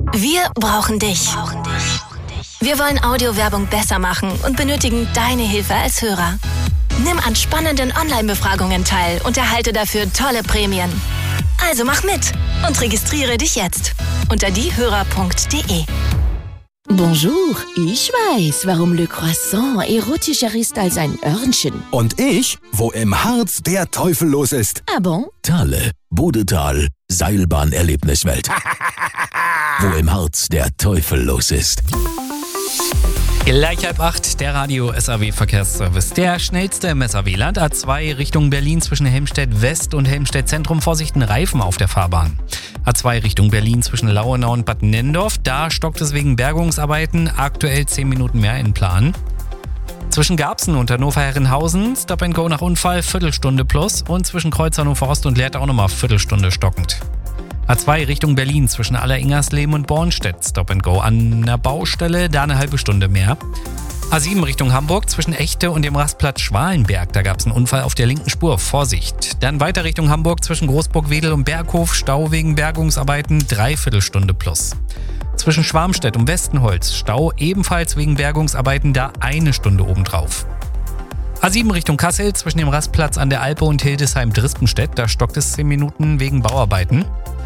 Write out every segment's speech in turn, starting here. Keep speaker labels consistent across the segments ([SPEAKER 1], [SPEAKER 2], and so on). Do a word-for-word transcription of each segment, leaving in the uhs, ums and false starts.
[SPEAKER 1] Wir brauchen dich. Wir wollen Audiowerbung besser machen und benötigen deine Hilfe als Hörer. Nimm an spannenden Online-Befragungen teil und erhalte dafür tolle Prämien. Also mach mit und registriere dich jetzt unter diehörer punkt de.
[SPEAKER 2] Bonjour, ich weiß, warum Le Croissant erotischer ist als ein Örnchen.
[SPEAKER 3] Und ich, wo im Harz der Teufel los ist.
[SPEAKER 2] Ah bon?
[SPEAKER 4] Thale, Bodetal, Seilbahn-Erlebniswelt. Wo im Harz der Teufel los ist.
[SPEAKER 5] Gleich halb acht, der Radio S A W Verkehrsservice. Der schnellste im S A W-Land. A zwei Richtung Berlin zwischen Helmstedt West und Helmstedt Zentrum. Vorsicht, ein Reifen auf der Fahrbahn. A zwei Richtung Berlin zwischen Lauenau und Bad Nennendorf. Da stockt es wegen Bergungsarbeiten. Aktuell zehn Minuten mehr in Plan. Zwischen Garbsen und Hannover-Herrenhausen, Stop and Go nach Unfall, Viertelstunde plus. Und zwischen Kreuz Hannover Ost und Lehrte auch nochmal Viertelstunde stockend. A zwei Richtung Berlin zwischen Aller-Ingersleben und Bornstedt, Stop and Go an der Baustelle, da eine halbe Stunde mehr. A sieben Richtung Hamburg zwischen Echte und dem Rastplatz Schwalenberg, da gab es einen Unfall auf der linken Spur, Vorsicht. Dann weiter Richtung Hamburg zwischen Großburg-Wedel und Berghof, Stau wegen Bergungsarbeiten, Dreiviertelstunde plus. Zwischen Schwarmstedt und Westenholz, Stau ebenfalls wegen Bergungsarbeiten, da eine Stunde obendrauf. A sieben Richtung Kassel zwischen dem Rastplatz an der Alpe und Hildesheim-Drispenstedt, da stockt es zehn Minuten wegen Bauarbeiten.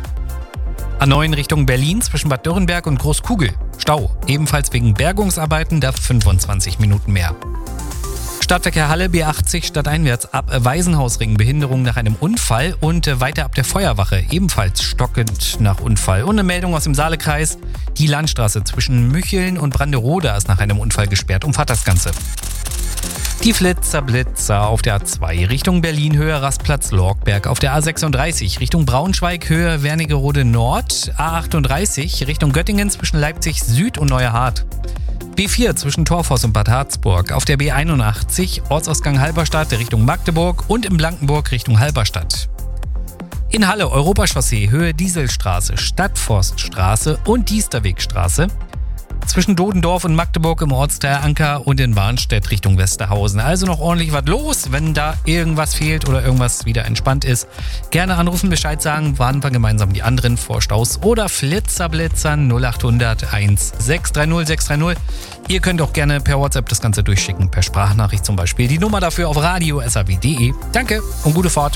[SPEAKER 5] A neun Richtung Berlin zwischen Bad Dürrenberg und Großkugel. Stau, ebenfalls wegen Bergungsarbeiten, da fünfundzwanzig Minuten mehr. Stadtverkehr Halle B achtzig stadteinwärts ab Waisenhausring, Behinderung nach einem Unfall und weiter ab der Feuerwache, ebenfalls stockend nach Unfall. Und eine Meldung aus dem Saalekreis, die Landstraße zwischen Mücheln und Branderode ist nach einem Unfall gesperrt. Umfahrt das Ganze. Die Flitzer Blitzer auf der A zwei Richtung Berlin Höhe Rastplatz Lorgberg, auf der A sechsunddreißig Richtung Braunschweig Höhe Wernigerode Nord, A achtunddreißig Richtung Göttingen zwischen Leipzig Süd und Neuerhardt. B vier zwischen Torfoss und Bad Harzburg, auf der B einundachtzig Ortsausgang Halberstadt Richtung Magdeburg und in Blankenburg Richtung Halberstadt. In Halle Europachaussee Höhe Dieselstraße, Stadtforststraße und Diesterwegstraße. Zwischen Dodendorf und Magdeburg im Ortsteil Anker und in Warnstedt Richtung Westerhausen. Also noch ordentlich was los. Wenn da irgendwas fehlt oder irgendwas wieder entspannt ist, gerne anrufen, Bescheid sagen, warten wir gemeinsam die anderen Vorstaus oder Flitzerblitzern null achthundert eins sechs drei null sechs drei null. Ihr könnt auch gerne per WhatsApp das Ganze durchschicken, per Sprachnachricht zum Beispiel. Die Nummer dafür auf radio punkt s a w punkt de. Danke und gute Fahrt.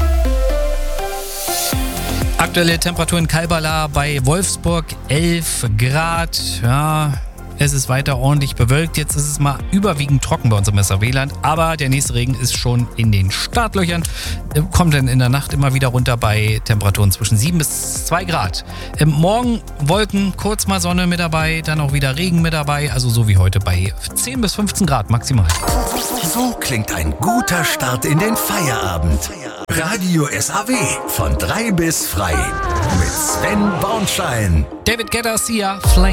[SPEAKER 5] Aktuelle Temperatur in Kalbala bei Wolfsburg elf Grad. Ja, es ist weiter ordentlich bewölkt. Jetzt ist es mal überwiegend trocken bei uns im S A W-Land. Aber der nächste Regen ist schon in den Startlöchern. Kommt dann in der Nacht immer wieder runter bei Temperaturen zwischen sieben bis zwei Grad. Morgen Wolken, kurz mal Sonne mit dabei, dann auch wieder Regen mit dabei. Also so wie heute bei zehn bis fünfzehn Grad maximal.
[SPEAKER 3] So klingt ein guter Start in den Feierabend. Radio S A W von drei bis frei mit Sven Bornschein.
[SPEAKER 5] David Guetta, Sia, Flame.